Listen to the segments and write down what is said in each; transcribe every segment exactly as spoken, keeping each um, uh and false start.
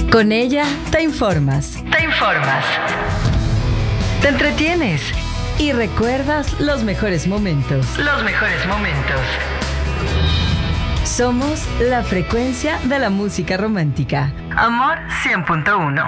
Con ella te informas. Te informas. Te entretienes. Y recuerdas los mejores momentos. Los mejores momentos. Somos la frecuencia de la música romántica. Amor cien punto uno.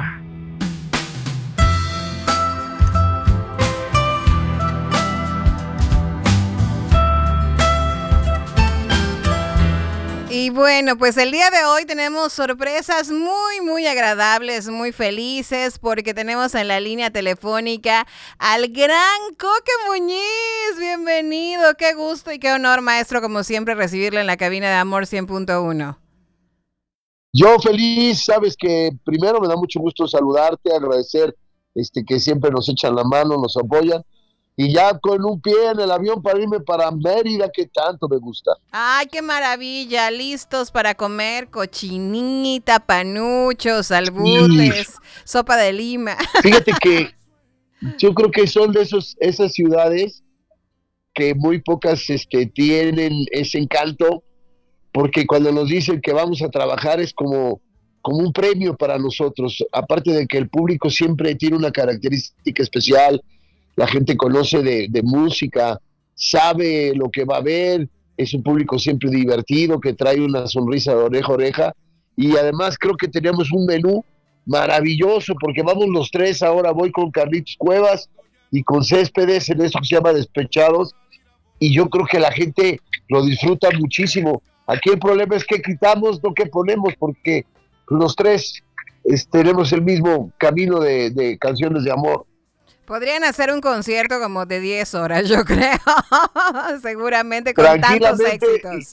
Y bueno, pues el día de hoy tenemos sorpresas muy, muy agradables, muy felices, porque tenemos en la línea telefónica al gran Coque Muñiz. Bienvenido, qué gusto y qué honor, maestro, como siempre, recibirle en la cabina de Amor cien punto uno. Yo feliz, sabes que primero me da mucho gusto saludarte, agradecer este que siempre nos echan la mano, nos apoyan. Y ya con un pie en el avión para irme para Mérida, que tanto me gusta. ¡Ay, qué maravilla! Listos para comer cochinita, panuchos, albutes, sí. Sopa de lima. Fíjate que yo creo que son de esos esas ciudades que muy pocas este, tienen ese encanto, porque cuando nos dicen que vamos a trabajar es como, como un premio para nosotros. Aparte de que el público siempre tiene una característica especial. La gente conoce de, de música, sabe lo que va a ver, es un público siempre divertido, que trae una sonrisa de oreja a oreja, y además creo que tenemos un menú maravilloso, porque vamos los tres, ahora voy con Carlitos Cuevas y con Céspedes en esto que se llama Despechados, y yo creo que la gente lo disfruta muchísimo. Aquí el problema es que quitamos, no que ponemos, porque los tres es, tenemos el mismo camino de, de canciones de amor. Podrían hacer un concierto como de diez horas, yo creo, seguramente con tantos éxitos.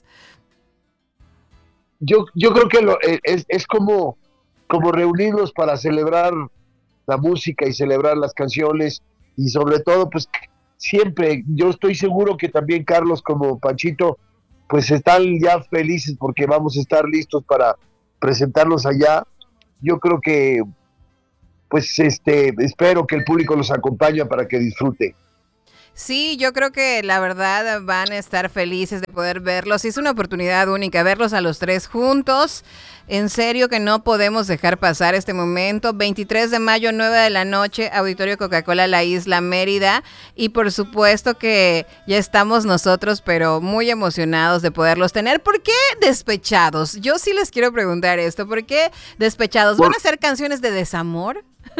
Yo, yo creo que lo, es, es como, como reunirnos para celebrar la música y celebrar las canciones, y sobre todo, pues siempre, yo estoy seguro que también Carlos como Panchito, pues están ya felices porque vamos a estar listos para presentarlos allá. Yo creo que pues este espero que el público los acompañe para que disfrute. Sí, yo creo que la verdad van a estar felices de poder verlos. Y es una oportunidad única verlos a los tres juntos. En serio que no podemos dejar pasar este momento. veintitrés de mayo, nueve de la noche, Auditorio Coca-Cola, La Isla, Mérida. Y por supuesto que ya estamos nosotros, pero muy emocionados de poderlos tener. ¿Por qué Despechados? Yo sí les quiero preguntar esto. ¿Por qué Despechados? ¿Van a ser canciones de desamor?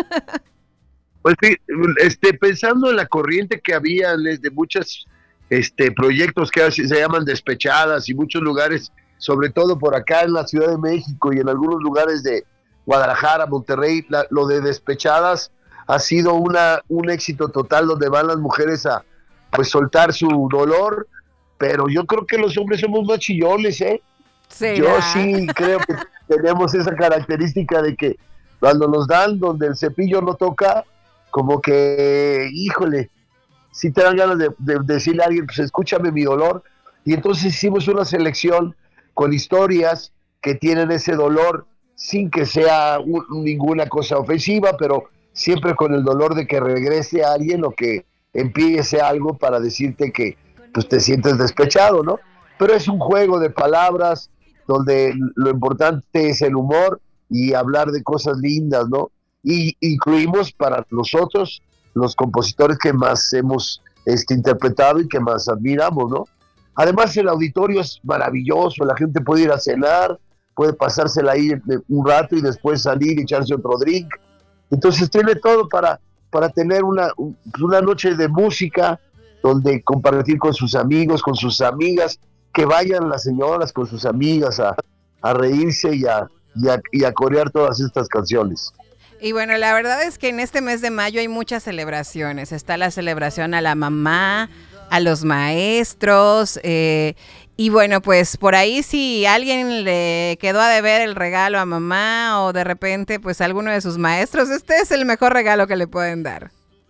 Pues sí, este, pensando en la corriente que había de muchos este, proyectos que se llaman Despechadas y muchos lugares, sobre todo por acá en la Ciudad de México y en algunos lugares de Guadalajara, Monterrey, la, lo de Despechadas ha sido una, un éxito total, donde van las mujeres a pues soltar su dolor, pero yo creo que los hombres somos más chillones, ¿eh? ¿Será? Yo sí creo que tenemos esa característica de que cuando nos dan donde el cepillo no toca, como que, híjole, si te dan ganas de, de, de decirle a alguien, pues escúchame mi dolor. Y entonces hicimos una selección con historias que tienen ese dolor sin que sea un, ninguna cosa ofensiva, pero siempre con el dolor de que regrese a alguien o que empiece algo para decirte que pues te sientes despechado, ¿no? Pero es un juego de palabras donde lo importante es el humor y hablar de cosas lindas, ¿no? Y incluimos para nosotros los compositores que más hemos este, interpretado y que más admiramos, ¿no? Además el auditorio es maravilloso, la gente puede ir a cenar, puede pasársela ahí un rato y después salir y echarse otro drink. Entonces tiene todo para, para tener una, una noche de música donde compartir con sus amigos, con sus amigas, que vayan las señoras con sus amigas a, a reírse y a, y, a, y a corear todas estas canciones. Y bueno, la verdad es que en este mes de mayo hay muchas celebraciones. Está la celebración a la mamá, a los maestros, eh, y bueno, pues por ahí si alguien le quedó a deber el regalo a mamá o de repente pues alguno de sus maestros, este es el mejor regalo que le pueden dar.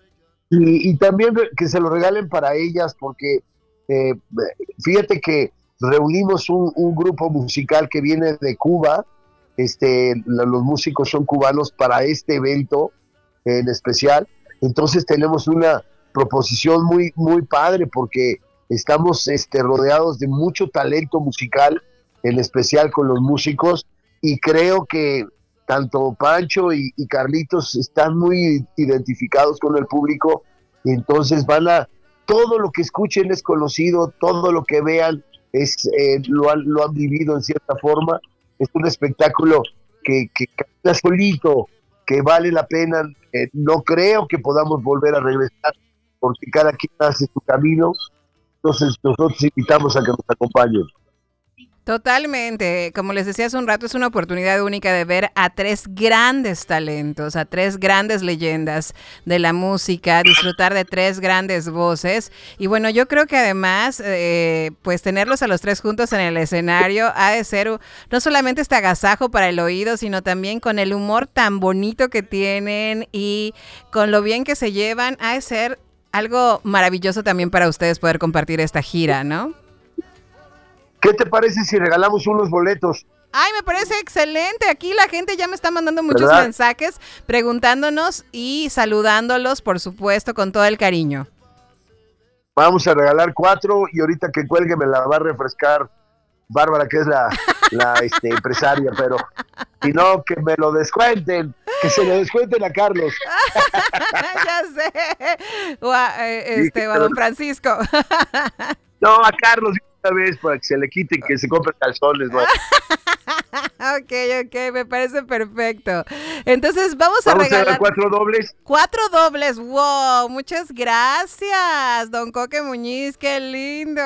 Y, y también que se lo regalen para ellas, porque eh, fíjate que reunimos un, un grupo musical que viene de Cuba. Este, los músicos son cubanos para este evento en especial, entonces tenemos una proposición muy, muy padre, porque estamos este, rodeados de mucho talento musical, en especial con los músicos, y creo que tanto Pancho y, y Carlitos están muy identificados con el público, y entonces van a, todo lo que escuchen es conocido, todo lo que vean es eh, lo, han, lo han vivido en cierta forma. Es un espectáculo que, que camina solito, que vale la pena. Eh, no creo que podamos volver a regresar, porque cada quien hace su camino. Entonces nosotros invitamos a que nos acompañen. Totalmente, como les decía hace un rato, es una oportunidad única de ver a tres grandes talentos, a tres grandes leyendas de la música, disfrutar de tres grandes voces. Y bueno, yo creo que además, eh, pues tenerlos a los tres juntos en el escenario ha de ser no solamente este agasajo para el oído, sino también con el humor tan bonito que tienen y con lo bien que se llevan, ha de ser algo maravilloso también para ustedes poder compartir esta gira, ¿no? ¿Qué te parece si regalamos unos boletos? Ay, me parece excelente. Aquí la gente ya me está mandando muchos ¿verdad? mensajes preguntándonos y saludándolos, por supuesto, con todo el cariño. Vamos a regalar cuatro y ahorita que cuelgue me la va a refrescar Bárbara, que es la, la este, empresaria, pero si no, que me lo descuenten, que se lo descuenten a Carlos. Ya sé. O a, eh, este, o a don Francisco. No, a Carlos una vez para que se le quiten, que se compre calzones, ¿no? Ok, ok, me parece perfecto. Entonces vamos a Vamos regalar a dar cuatro dobles. Cuatro dobles, wow, muchas gracias, don Coque Muñiz, qué lindo.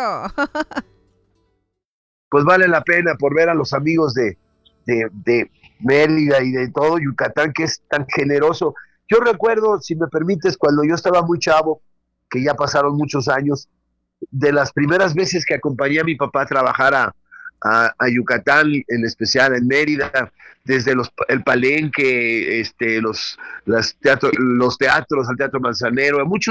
Pues vale la pena por ver a los amigos de, de, de Mérida y de todo Yucatán, que es tan generoso. Yo recuerdo, si me permites, cuando yo estaba muy chavo, que ya pasaron muchos años, de las primeras veces que acompañé a mi papá a trabajar a, a, a Yucatán, en especial en Mérida, desde los, el Palenque, este, los, las teatro, los teatros, al Teatro Manzanero, muchos